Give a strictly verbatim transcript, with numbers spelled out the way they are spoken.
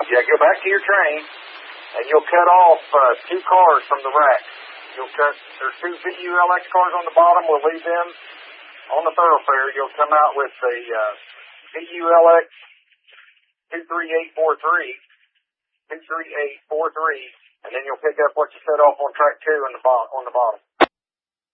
Yeah, go back to your train, and you'll cut off uh, two cars from the rack. You'll cut, there's two V U L X cars on the bottom. We'll leave them on the thoroughfare. You'll come out with a uh, V U L X two three eight four three, two three eight four three, and then you'll pick up what you set off on track two on the, bo- on the bottom.